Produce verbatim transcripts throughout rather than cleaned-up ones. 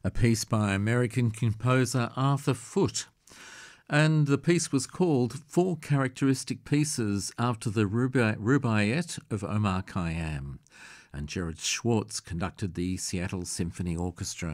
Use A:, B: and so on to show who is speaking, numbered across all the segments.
A: a piece by American composer Arthur Foote. And the piece was called Four Characteristic Pieces after the Rubai- Rubaiyat of Omar Khayyam. And Gerard Schwartz conducted the Seattle Symphony Orchestra.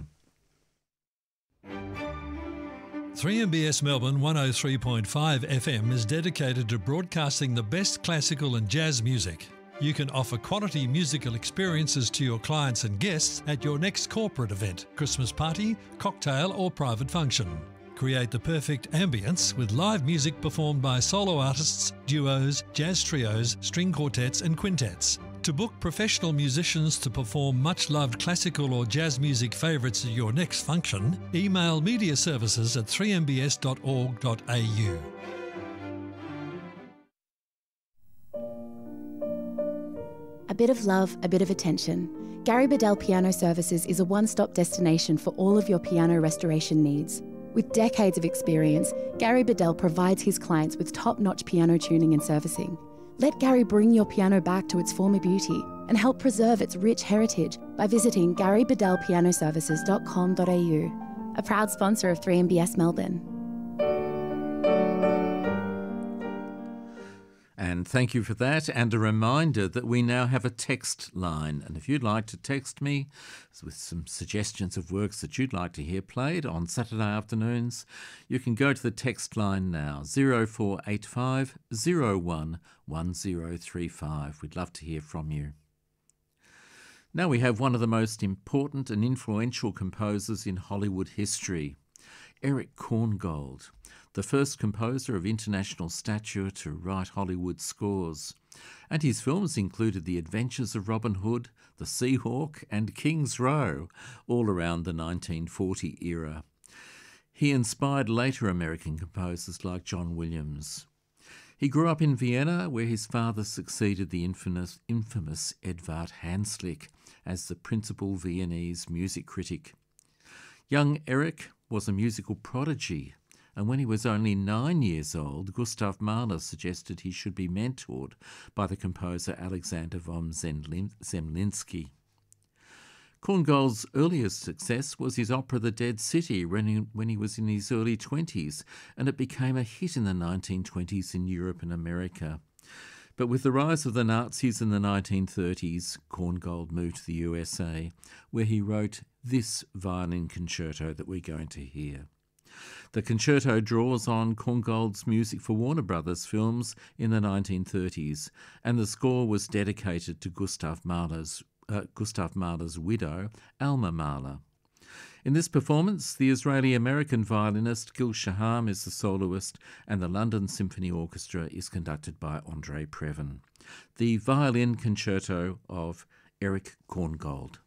B: three M B S Melbourne one oh three point five F M is dedicated to broadcasting the best classical and jazz music. You can offer quality musical experiences to your clients and guests at your next corporate event, Christmas party, cocktail or private function. Create the perfect ambience with live music performed by solo artists, duos, jazz trios, string quartets and quintets. To book professional musicians to perform much-loved classical or jazz music favourites at your next function, email media services at three m b s dot org dot a u.
C: A bit of love, a bit of attention. Gary Bedell Piano Services is a one-stop destination for all of your piano restoration needs. With decades of experience, Gary Bedell provides his clients with top-notch piano tuning and servicing. Let Gary bring your piano back to its former beauty and help preserve its rich heritage by visiting gary bedell piano services dot com dot a u, a proud sponsor of three M B S Melbourne.
A: And thank you for that. And a reminder that we now have a text line. And if you'd like to text me with some suggestions of works that you'd like to hear played on Saturday afternoons, you can go to the text line now, zero four eight five zero one one zero three five. We'd love to hear from you. Now we have one of the most important and influential composers in Hollywood history, Erich Korngold, the first composer of international stature to write Hollywood scores. And his films included The Adventures of Robin Hood, The Seahawk and King's Row, all around the nineteen forty era. He inspired later American composers like John Williams. He grew up in Vienna, where his father succeeded the infamous, infamous Edvard Hanslick as the principal Viennese music critic. Young Erich was a musical prodigy, and when he was only nine years old, Gustav Mahler suggested he should be mentored by the composer Alexander von Zemlinsky. Korngold's earliest success was his opera The Dead City when he, when he was in his early twenties, and it became a hit in the nineteen twenties in Europe and America. But with the rise of the Nazis in the nineteen thirties, Korngold moved to the U S A, where he wrote this violin concerto that we're going to hear. The concerto draws on Korngold's music for Warner Brothers films in the nineteen thirties, and the score was dedicated to Gustav Mahler's, uh, Gustav Mahler's widow, Alma Mahler. In this performance, the Israeli-American violinist Gil Shaham is the soloist, and the London Symphony Orchestra is conducted by Andre Previn. The violin concerto of Erich Korngold.